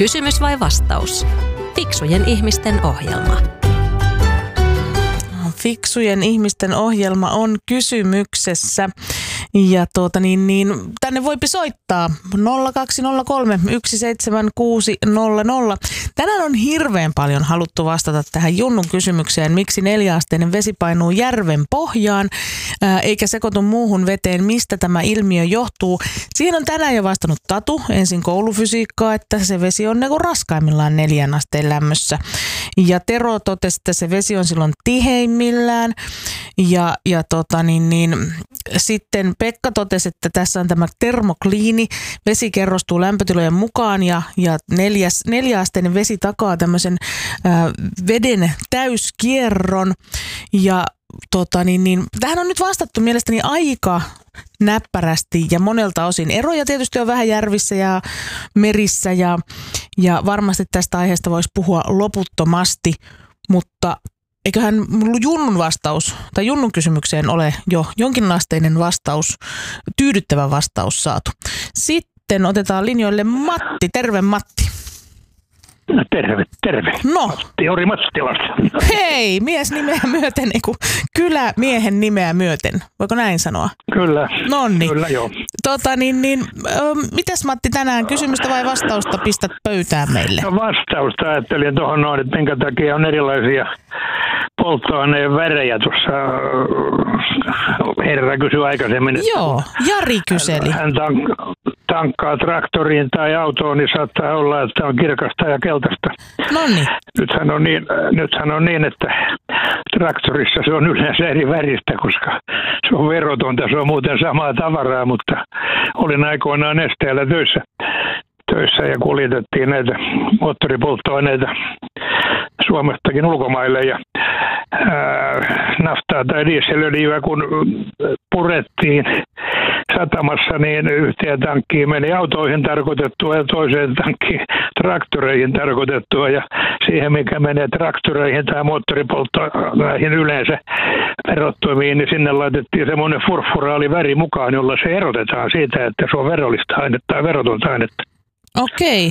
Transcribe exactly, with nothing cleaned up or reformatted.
Kysymys vai vastaus? Fiksujen ihmisten ohjelma. Fiksujen ihmisten ohjelma on kysymyksessä. Ja tuota niin, niin tänne voipi soittaa nolla kaksi nolla kolme yksi seitsemän kuusi nolla nolla. Tänään on hirveän paljon haluttu vastata tähän Junnun kysymykseen, miksi neljäasteinen vesi painuu järven pohjaan ää, eikä sekoitu muuhun veteen, mistä tämä ilmiö johtuu. Siihen on tänään jo vastannut Tatu, ensin koulufysiikkaa, että se vesi on niinku raskaimmillaan neljän asteen lämmössä. Ja Tero totesi, että se vesi on silloin tiheimmillään. Ja, ja tota niin, niin, sitten Pekka totesi, että tässä on tämä termokliini. Vesi kerrostuu lämpötilojen mukaan ja, ja neljäs, neljäasteinen vesi takaa tämmöisen ää, veden täyskierron. Ja tota niin, niin, tähän on nyt vastattu mielestäni aika näppärästi ja monelta osin. Eroja tietysti on vähän järvissä ja merissä ja, ja varmasti tästä aiheesta voisi puhua loputtomasti, mutta eiköhän Junnun vastaus tai Junnun kysymykseen ole jo jonkinasteinen vastaus, tyydyttävä vastaus saatu. Sitten otetaan linjoille Matti. Terve Matti. No, terve, terve. No. Matti Ori Mattilasta. Hei, mies nimeä myöten, eiku kylä miehen nimeä myöten. Voiko näin sanoa? Kyllä. Nonni. Kyllä, joo. Tota niin, niin ö, mitäs Matti tänään, kysymystä vai vastausta pistät pöytään meille? No, vastausta ajattelin tuohon noin, että minkä takia on erilaisia polttoaineen värejä tuossa. Herra kysyi aikaisemmin. Joo, Jari kyseli. Hän, hän tank, tankkaa traktoriin tai autoon, niin saattaa olla, että on kirkasta ja keltaista. Noniin. Nythän on niin, nythän on niin, että traktorissa se on yleensä eri väristä, koska se on verotonta, se on muuten samaa tavaraa, mutta olin aikoinaan Nesteellä töissä, töissä ja kuljetettiin näitä moottoripolttoaineita Suomestakin ulkomaille ja ää, naftaa tai dieselöljyä kun purettiin satamassa, niin yhteen tankkiin meni autoihin tarkoitettua ja toiseen tankkiin traktoreihin tarkoitettua ja siihen mikä menee traktoreihin tai moottoripolttoaineisiin yleensä verottomiin, niin sinne laitettiin semmoinen furfuraali väri mukaan, jolla se erotetaan siitä, että se on verollista ainetta tai verotonta ainetta. Okei.